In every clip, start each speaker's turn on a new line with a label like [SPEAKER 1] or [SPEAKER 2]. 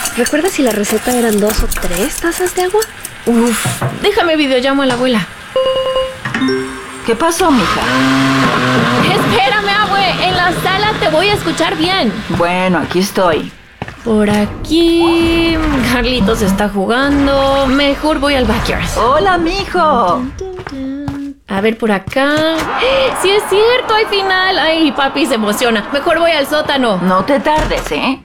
[SPEAKER 1] ¿Recuerdas si la receta eran 2 o 3 tazas de agua?
[SPEAKER 2] Uf, déjame videollamo a la abuela.
[SPEAKER 3] ¿Qué pasó, mija?
[SPEAKER 2] Espérame, abue, en la sala te voy a escuchar bien.
[SPEAKER 3] Bueno, aquí estoy.
[SPEAKER 2] Por aquí... Carlitos está jugando. Mejor voy al backyard.
[SPEAKER 3] Hola, mijo.
[SPEAKER 2] A ver, por acá... ¡Sí es cierto! ¡Hay final! ¡Ay, papi se emociona! Mejor voy al sótano.
[SPEAKER 3] No te tardes, ¿eh?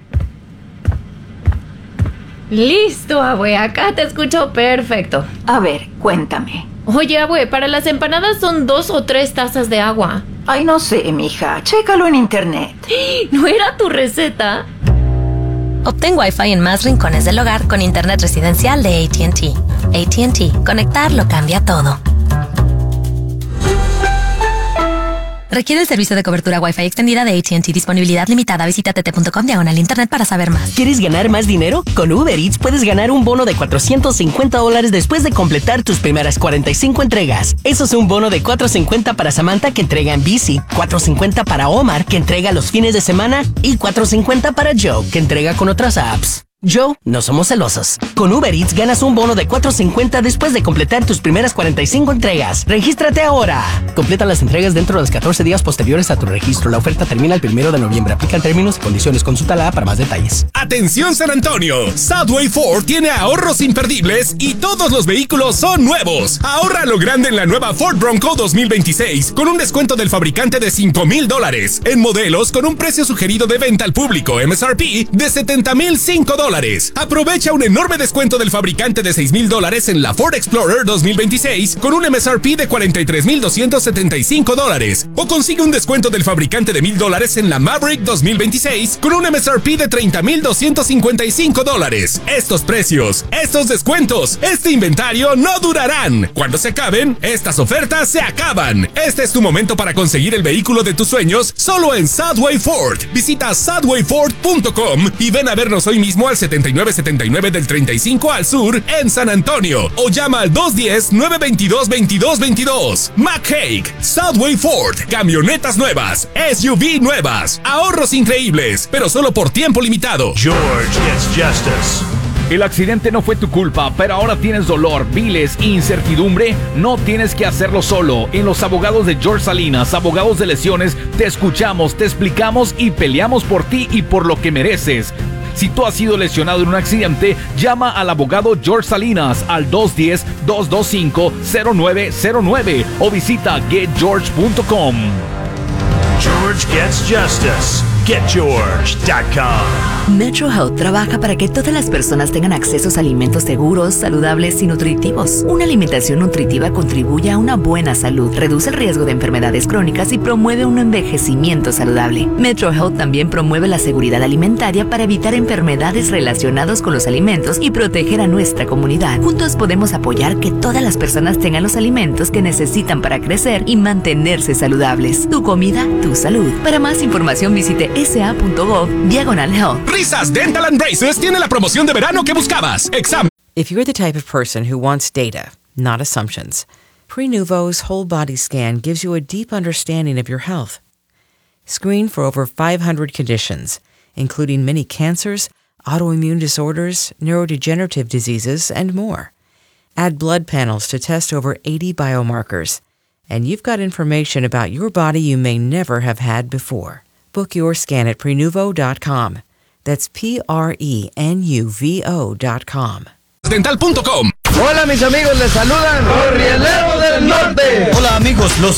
[SPEAKER 2] Listo, abue. Acá te escucho perfecto.
[SPEAKER 3] A ver, cuéntame.
[SPEAKER 2] Oye, abue, para las empanadas son 2 o 3 tazas de agua.
[SPEAKER 3] Ay, no sé, mija. Chécalo en internet.
[SPEAKER 2] ¿No era tu receta?
[SPEAKER 4] Obtén Wi-Fi en más rincones del hogar con internet residencial de AT&T. AT&T. Conectar lo cambia todo. Requiere el servicio de cobertura Wi-Fi extendida de AT&T. Disponibilidad limitada. Visita tt.com/internet para saber más.
[SPEAKER 5] ¿Quieres ganar más dinero? Con Uber Eats puedes ganar un bono de $450 después de completar tus primeras 45 entregas. Eso es un bono de $450 para Samantha, que entrega en bici, $450 para Omar, que entrega los fines de semana, y $450 para Joe, que entrega con otras apps. Joe, no somos celosos. Con Uber Eats ganas un bono de $450 después de completar tus primeras 45 entregas. ¡Regístrate ahora! Completa las entregas dentro de los 14 días posteriores a tu registro. La oferta termina el 1 de noviembre. Aplican términos y condiciones. Consulta la app para más detalles.
[SPEAKER 6] ¡Atención, San Antonio! Southway Ford tiene ahorros imperdibles y todos los vehículos son nuevos. Ahorra a lo grande en la nueva Ford Bronco 2026 con un descuento del fabricante de $5,000 en modelos con un precio sugerido de venta al público MSRP de $70,005. Aprovecha un enorme descuento del fabricante de $6,000 en la Ford Explorer 2026 con un MSRP de $43,275. O consigue un descuento del fabricante de $1,000 en la Maverick 2026 con un MSRP de $30,255. Estos precios, estos descuentos, este inventario no durarán. Cuando se acaben, estas ofertas se acaban. Este es tu momento para conseguir el vehículo de tus sueños solo en Southway Ford. Visita southwayford.com y ven a vernos hoy mismo al 7979 del 35 al sur en San Antonio o llama al 210-922-2222. McHake, Southway Ford, camionetas nuevas, SUV nuevas, ahorros increíbles, pero solo por tiempo limitado.
[SPEAKER 7] George gets justice.
[SPEAKER 8] El accidente no fue tu culpa, pero ahora tienes dolor, biles e incertidumbre. No tienes que hacerlo solo. En los abogados de George Salinas, abogados de lesiones, te escuchamos, te explicamos y peleamos por ti y por lo que mereces. Si tú has sido lesionado en un accidente, llama al abogado George Salinas al 210-225-0909 o visita getgeorge.com.
[SPEAKER 7] George gets justice. GetGeorge.com.
[SPEAKER 9] Metro Health trabaja para que todas las personas tengan acceso a alimentos seguros, saludables y nutritivos. Una alimentación nutritiva contribuye a una buena salud, reduce el riesgo de enfermedades crónicas y promueve un envejecimiento saludable. Metro Health también promueve la seguridad alimentaria para evitar enfermedades relacionadas con los alimentos y proteger a nuestra comunidad. Juntos podemos apoyar que todas las personas tengan los alimentos que necesitan para crecer y mantenerse saludables. Tu comida, tu salud. Para más información visite sa.gov/health.
[SPEAKER 6] Risas Dental and Braces tiene la promoción de verano que buscabas.
[SPEAKER 10] If you're the type of person who wants data, not assumptions, Prenuvo's whole body scan gives you a deep understanding of your health. Screen for over 500 conditions, including many cancers, autoimmune disorders, neurodegenerative diseases, and more. Add blood panels to test over 80 biomarkers, and you've got information about your body you may never have had before. Book your scan at Prenuvo.com. That's Prenuvo.com.
[SPEAKER 6] Dental.com.
[SPEAKER 11] Hola mis amigos, les saludan los Rieleros del Norte.
[SPEAKER 12] Hola amigos, los